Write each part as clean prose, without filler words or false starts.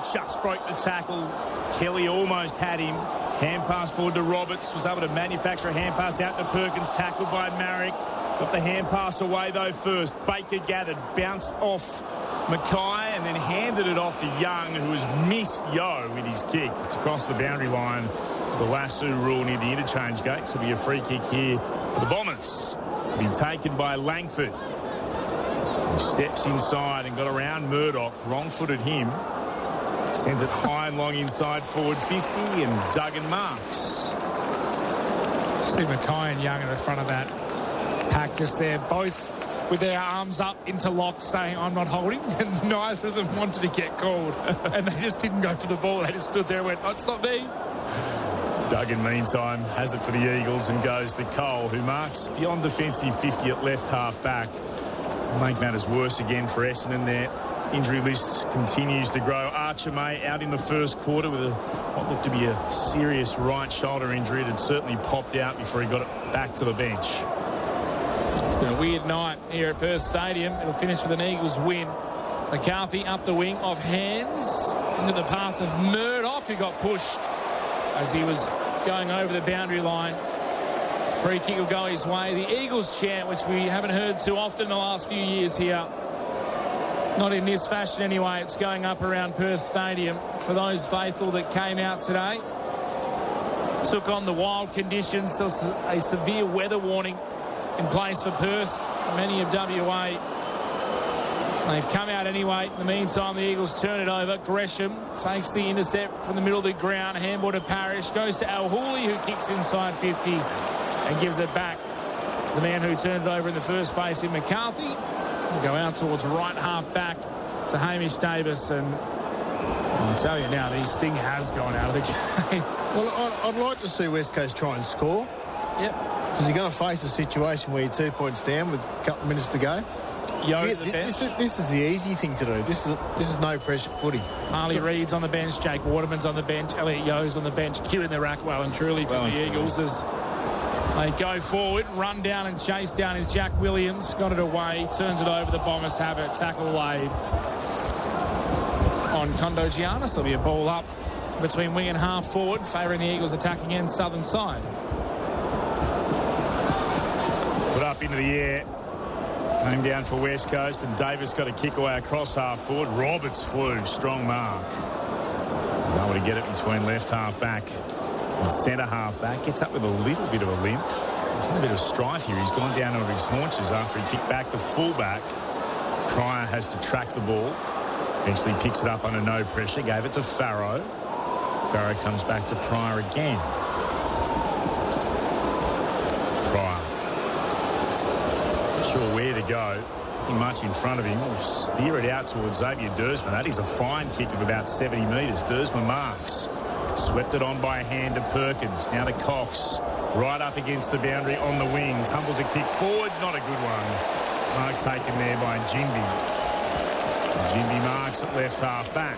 just broke the tackle. Kelly almost had him. Hand pass forward to Roberts. Was able to manufacture a hand pass out to Perkins. Tackled by Marrick. Got the hand pass away, though, first. Baker gathered. Bounced off Mackay and then handed it off to Young, who has missed Yo with his kick. It's across the boundary line. The lasso rule near the interchange gate. So it'll be a free kick here for the Bombers. It'll be taken by Langford. He steps inside and got around Murdoch. Wrong-footed him. Sends it high and long inside forward 50, and Duggan marks. See Mackay and Young at the front of that pack just there, both with their arms up interlocked saying, I'm not holding, and neither of them wanted to get called. And they just didn't go for the ball. They just stood there and went, oh, it's not me. Duggan, meantime, has it for the Eagles and goes to Cole, who marks beyond defensive 50 at left half back. Make matters worse again for Essendon. Their injury list continues to grow. Archer May out in the first quarter with what looked to be a serious right shoulder injury. It had certainly popped out before he got it back to the bench. It's been a weird night here at Perth Stadium. It'll finish with an Eagles win. McCarthy up the wing, off hands, into the path of Murdoch, who got pushed as he was going over the boundary line. Free kick will go his way. The Eagles chant, which we haven't heard too often in the last few years here. Not in this fashion anyway. It's going up around Perth Stadium for those faithful that came out today. Took on the wild conditions. There was a severe weather warning in place for Perth. Many of WA. They've come out anyway. In the meantime, the Eagles turn it over. Gresham takes the intercept from the middle of the ground. Handball to Parrish. Goes to Al Hooley, who kicks inside 50 and gives it back to the man who turned it over in the first place in McCarthy. We'll go out towards right half back to Hamish Davis. And I'll tell you now, the sting has gone out of the game. Well, I'd like to see West Coast try and score. Yep. Because you're going to face a situation where you're 2 points down with a couple of minutes to go. This is the easy thing to do. This is no pressure footy. Harley Reid's on the bench, Jake Waterman's on the bench, Elliot Yo's on the bench, queuing the rack well and truly for the Eagles as they go forward. Run down and chase down is Jack Williams. Got it away, turns it over. The Bombers have it. Tackle laid on Kondo Giannis. There'll be a ball up between wing and half forward, favouring the Eagles attacking end southern side. Put up into the air. Came down for West Coast, and Davis got a kick away across half forward. Roberts flew. Strong mark. He's able to get it between left half back and centre half back. Gets up with a little bit of a limp. There's a bit of strife here. He's gone down over his haunches after he kicked back to fullback. Pryor has to track the ball. Eventually picks it up under no pressure. Gave it to Farrow. Farrow comes back to Pryor again. Pryor. Sure where to go. Nothing much in front of him. We'll steer it out towards Xavier Dersman. That is a fine kick of about 70 metres. Dersman marks. Swept it on by a hand to Perkins. Now to Cox. Right up against the boundary on the wing. Tumbles a kick forward. Not a good one. Mark taken there by Jimby. Jimby marks at left half back.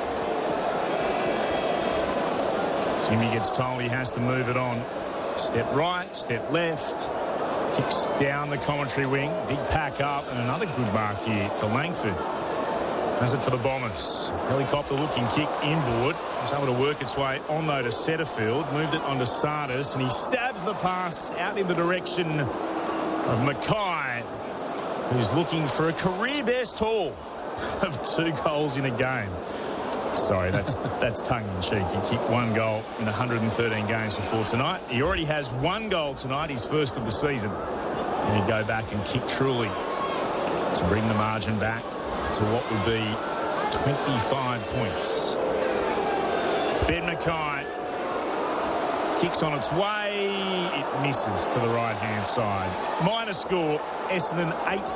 Jimmy gets told he has to move it on. Step right, step left. Kicks down the commentary wing. Big pack up, and another good mark here to Langford. Has it for the Bombers. Helicopter looking kick inboard. Was able to work its way on though to Setterfield. Moved it onto Sardis, and he stabs the pass out in the direction of Mackay, who's looking for a career best haul of 2 goals in a game. Sorry, that's tongue-in-cheek. He kicked 1 goal in 113 games before tonight. He already has 1 goal tonight, his first of the season. And he'd go back and kick truly to bring the margin back to what would be 25 points. Ben Mackay kicks on its way. It misses to the right-hand side. Minor score, Essendon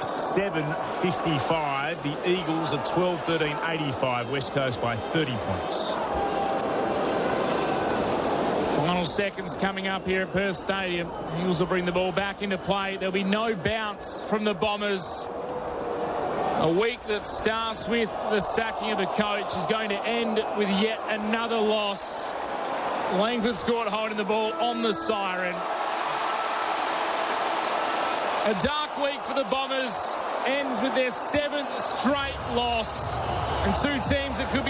8-7-55. The Eagles are 12-13-85. West Coast by 30 points. Final seconds coming up here at Perth Stadium. The Eagles will bring the ball back into play. There'll be no bounce from the Bombers. A week that starts with the sacking of a coach is going to end with yet another loss. Langford scored holding the ball on the siren. A dark week for the Bombers ends with their 7th straight loss. And 2 teams that could be